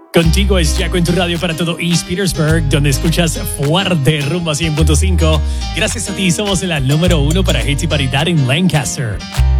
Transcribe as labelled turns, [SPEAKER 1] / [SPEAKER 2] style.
[SPEAKER 1] Contigo es Jaco en tu radio para todo East Petersburg, donde escuchas fuerte rumbo a 100.5. Gracias a ti somos la número 1 para hits y paridad en Lancaster.